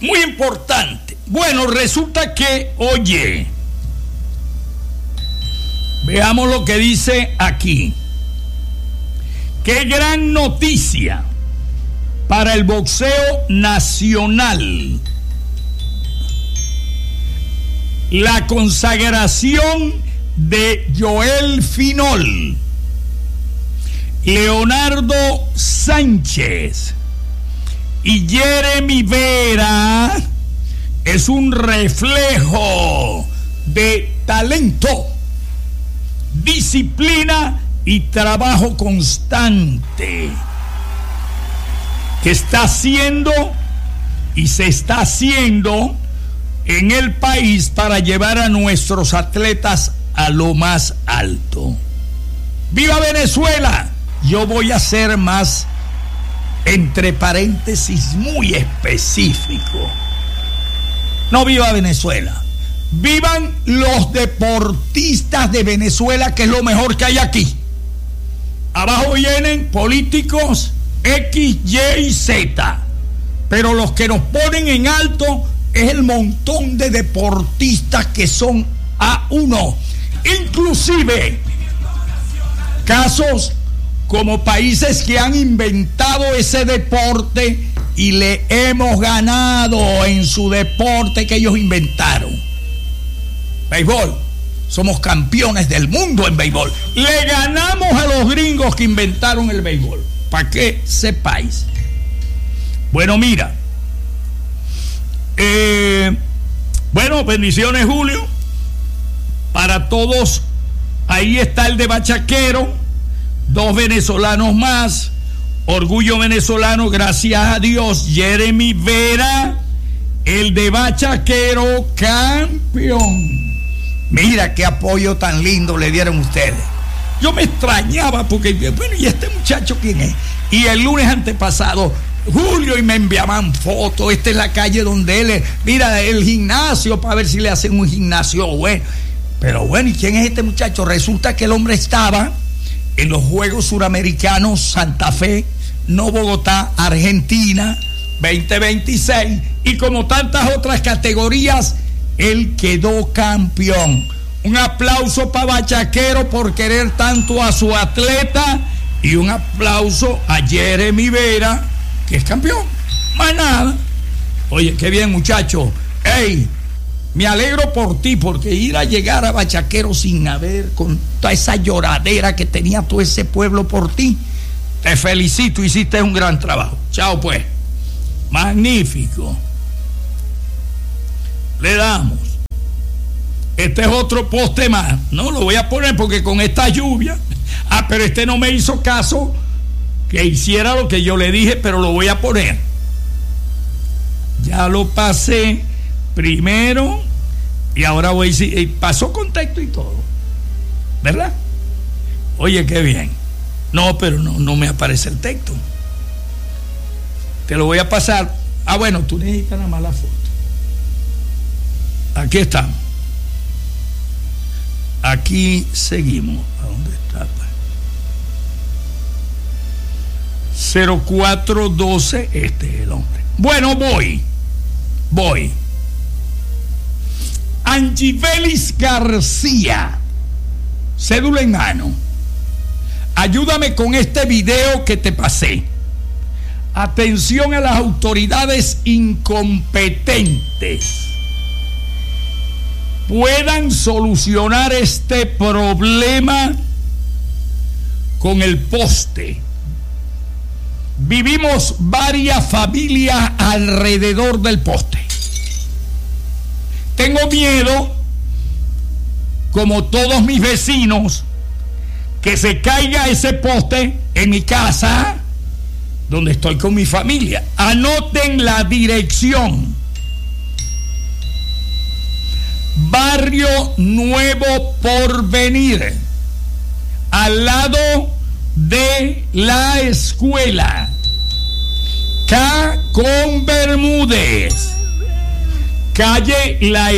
Muy importante. Bueno, resulta que, oye, veamos lo que dice aquí. Qué gran noticia para el boxeo nacional. La consagración de Joel Finol, Leonardo Sánchez y Jeremy Vera es un reflejo de talento, disciplina y trabajo constante que está haciendo y se está haciendo en el país para llevar a nuestros atletas a lo más alto. ¡Viva Venezuela! Yo voy a ser más, entre paréntesis, muy específico. No viva Venezuela. Vivan los deportistas de Venezuela, que es lo mejor que hay aquí. Abajo vienen políticos X, Y y Z. Pero los que nos ponen en alto es el montón de deportistas que son A1. Inclusive casos como países que han inventado ese deporte y le hemos ganado en su deporte que ellos inventaron. Béisbol, somos campeones del mundo en béisbol. Le ganamos a los gringos que inventaron el béisbol, para que sepáis. Bueno, mira, bueno, bendiciones, Julio, para todos. Ahí está el de Bachaquero, 2 venezolanos más, orgullo venezolano, gracias a Dios. Jeremy Vera, el de Bachaquero, campeón. Mira qué apoyo tan lindo le dieron ustedes. Yo me extrañaba porque, bueno, ¿y este muchacho quién es? Y el lunes antepasado, Julio, y me enviaban fotos. Esta es la calle donde él es. Mira, el gimnasio, para ver si le hacen un gimnasio bueno. Pero bueno, ¿y quién es este muchacho? Resulta que el hombre estaba en los Juegos Suramericanos Santa Fe, no Bogotá, Argentina, 2026. Y como tantas otras categorías, él quedó campeón. Un aplauso para Bachaquero por querer tanto a su atleta y un aplauso a Jeremy Vera, que es campeón. Más nada. Oye, qué bien, muchacho. ¡Ey! Me alegro por ti, porque ir a llegar a Bachaquero sin haber, con toda esa lloradera que tenía todo ese pueblo por ti, te felicito, hiciste un gran trabajo. Chao pues. Magnífico. Le damos. Este es otro poste más. No lo voy a poner porque con esta lluvia. Ah, pero este no me hizo caso que hiciera lo que yo le dije, pero lo voy a poner. Ya lo pasé primero y ahora voy a decir, pasó con texto y todo, ¿verdad? Oye, qué bien. No, pero no me aparece el texto. Te lo voy a pasar. Ah, bueno, tú necesitas nada más la foto. Aquí estamos. Aquí seguimos. ¿A dónde está? 0412, este es el hombre. Bueno, voy. Angivelis García, cédula en mano. Ayúdame con este video que te pasé. Atención a las autoridades incompetentes. Puedan solucionar este problema con el poste. Vivimos varias familias alrededor del poste. Tengo miedo, como todos mis vecinos, que se caiga ese poste en mi casa, donde estoy con mi familia. Anoten la dirección: Barrio Nuevo Porvenir, al lado de la escuela K. con Bermúdez, calle La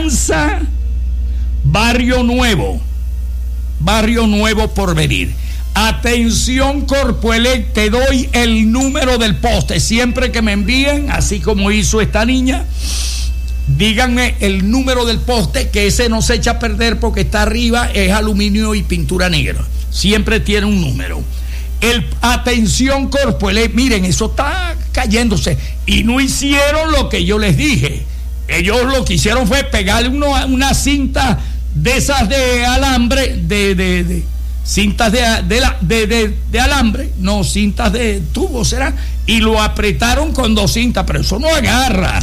Esperanza, Barrio Nuevo Porvenir. Atención Corpoelec, te doy el número del poste. Siempre que me envíen, así como hizo esta niña, díganme el número del poste, que ese no se echa a perder porque está arriba, es aluminio y pintura negra. Siempre tiene un número. Atención Corpoelec, miren, eso está cayéndose. Y no hicieron lo que yo les dije. Ellos lo que hicieron fue pegarle una cinta de esas de alambre, cintas de alambre, no cintas de tubo, será, y lo apretaron con 2 cintas, pero eso no agarra.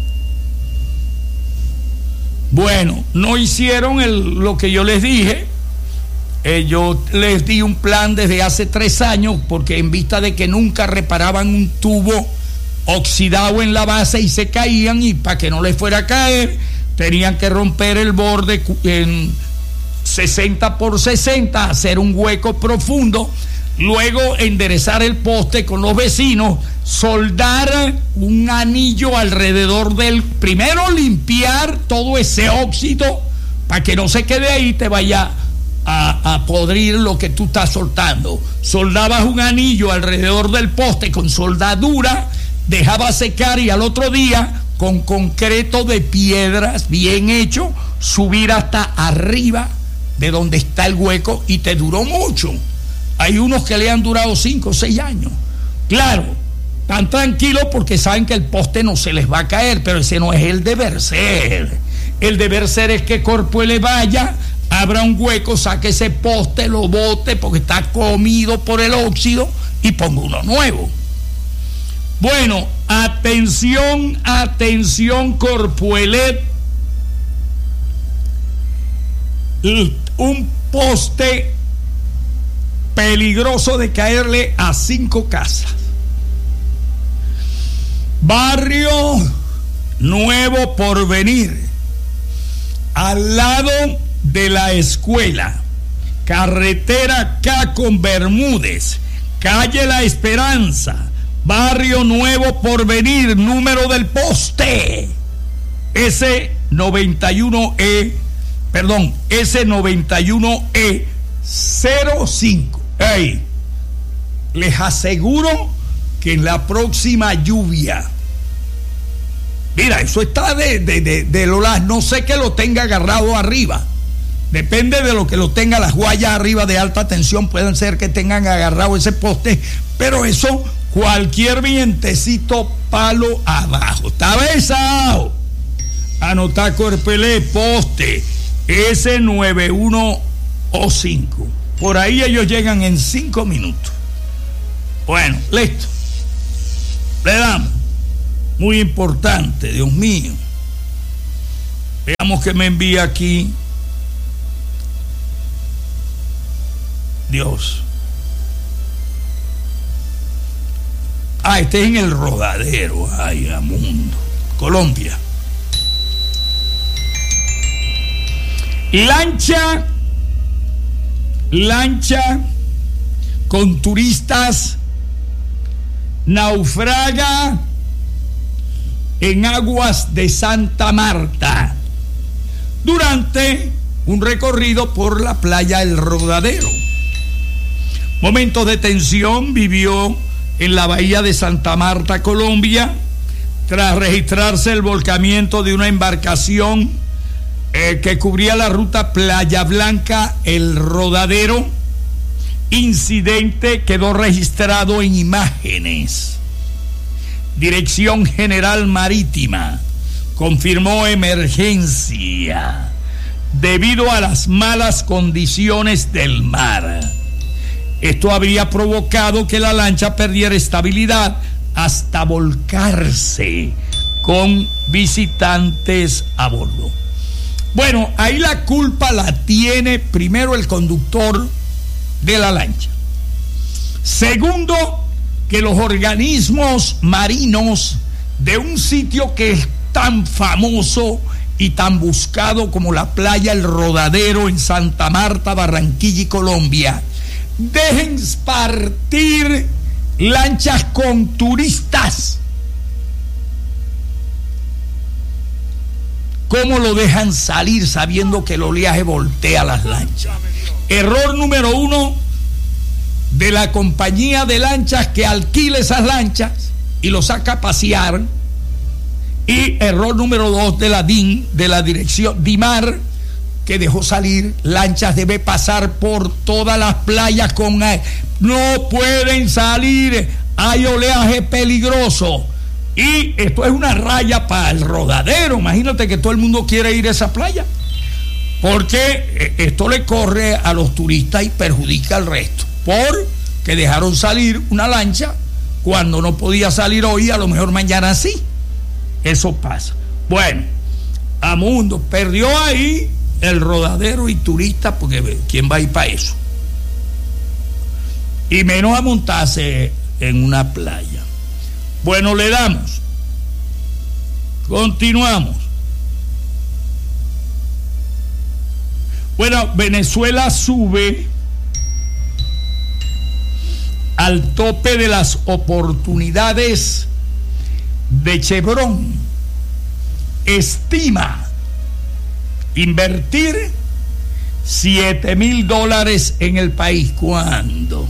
Bueno, no hicieron lo que yo les dije. Yo les di un plan desde hace 3 años, porque en vista de que nunca reparaban un tubo oxidado en la base y se caían, y para que no les fuera a caer, tenían que romper el borde en 60 por 60, hacer un hueco profundo, luego enderezar el poste con los vecinos, soldar un anillo alrededor primero limpiar todo ese óxido para que no se quede ahí y te vaya a podrir lo que tú estás soltando. Soldabas un anillo alrededor del poste con soldadura, dejabas secar y al otro día con concreto de piedras bien hecho, subir hasta arriba de donde está el hueco, y te duró mucho. Hay unos que le han durado 5 o 6 años. Claro, están tranquilos porque saben que el poste no se les va a caer, pero ese no es el deber ser. El deber ser es que Corpoelec vaya, abra un hueco, saque ese poste, lo bote porque está comido por el óxido y ponga uno nuevo. Bueno, atención Corpoelec. Un poste peligroso de caerle a 5 casas. Barrio Nuevo Porvenir, al lado de la escuela, carretera K con Bermúdez, calle La Esperanza, Barrio Nuevo Porvenir, número del poste S91E 05. Hey, les aseguro que en la próxima lluvia, mira, eso está de Lolas, no sé que lo tenga agarrado arriba, depende de lo que lo tenga. Las guayas arriba de alta tensión pueden ser que tengan agarrado ese poste, pero eso, cualquier vientecito, palo abajo, está besado. Anotar Corpoelec, poste S91O5. Por ahí ellos llegan en 5 minutos. Bueno, listo. Le damos. Muy importante, Dios mío. Veamos que me envía aquí. Dios. Este es en el Rodadero. Ay, Amundo. Colombia. Lancha con turistas naufraga en aguas de Santa Marta durante un recorrido por la playa El Rodadero. Momentos de tensión vivió en la bahía de Santa Marta, Colombia, tras registrarse el volcamiento de una embarcación que cubría la ruta Playa Blanca El Rodadero. Incidente quedó registrado en imágenes. Dirección General Marítima confirmó emergencia debido a las malas condiciones del mar. Esto habría provocado que la lancha perdiera estabilidad hasta volcarse con visitantes a bordo. Bueno, ahí la culpa la tiene primero el conductor de la lancha. Segundo, que los organismos marinos de un sitio que es tan famoso y tan buscado como la playa El Rodadero en Santa Marta, Barranquilla y Colombia, dejen partir lanchas con turistas. ¿Cómo lo dejan salir sabiendo que el oleaje voltea las lanchas? Error número 1, de la compañía de lanchas que alquila esas lanchas y lo saca a pasear. Y error número 2 de la DIN, de la dirección DIMAR, que dejó salir lanchas. Debe pasar por todas las playas con no pueden salir, hay oleaje peligroso. Y esto es una raya para el Rodadero. Imagínate que todo el mundo quiere ir a esa playa, porque esto le corre a los turistas y perjudica al resto, porque dejaron salir una lancha cuando no podía salir hoy, a lo mejor mañana sí. Eso pasa. Bueno, Amundo perdió ahí el Rodadero y turistas, porque ¿quién va a ir para eso? Y menos a montarse en una playa. Bueno, le damos. Continuamos. Bueno, Venezuela sube al tope de las oportunidades de Chevron. Estima invertir $7,000 en el país. ¿Cuándo?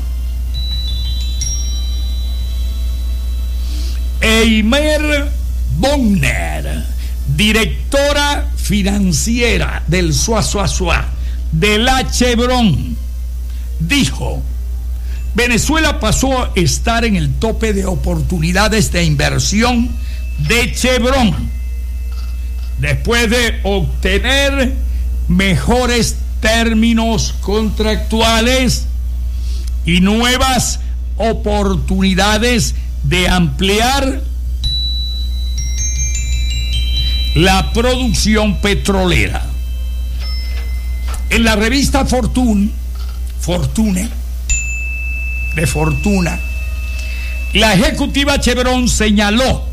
Eimer Bonner, directora financiera del Suazuazua, de la Chevron, dijo: Venezuela pasó a estar en el tope de oportunidades de inversión de Chevron después de obtener mejores términos contractuales y nuevas oportunidades de ampliar la producción petrolera. En la revista Fortune, la ejecutiva Chevron señaló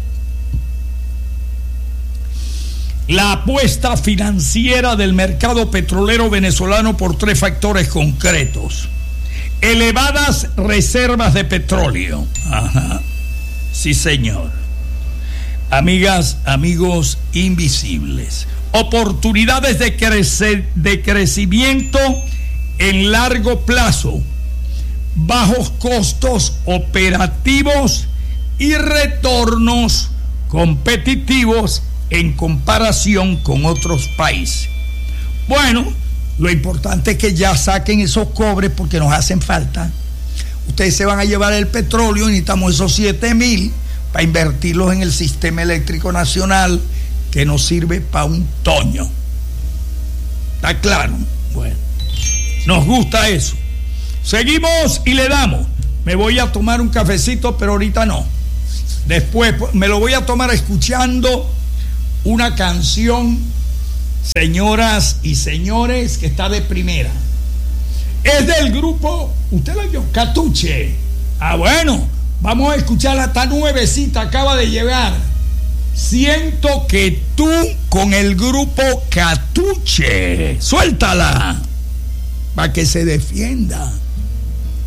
la apuesta financiera del mercado petrolero venezolano por 3 factores concretos: elevadas reservas de petróleo. Ajá. Sí, señor. Amigas, amigos invisibles. Oportunidades de crecimiento en largo plazo, bajos costos operativos y retornos competitivos en comparación con otros países. Bueno, lo importante es que ya saquen esos cobres, porque nos hacen falta. Ustedes se van a llevar el petróleo y necesitamos esos 7,000 para invertirlos en el sistema eléctrico nacional, que nos sirve para un toño. ¿Está claro? Bueno, nos gusta eso. Seguimos y le damos. Me voy a tomar un cafecito, pero ahorita no. Después me lo voy a tomar escuchando una canción, señoras y señores, que está de primera. Es del grupo, usted lo vio, Catuche. Ah, bueno, vamos a escucharla, está nuevecita, acaba de llegar. Siento que tú, con el grupo Catuche. Suéltala para que se defienda.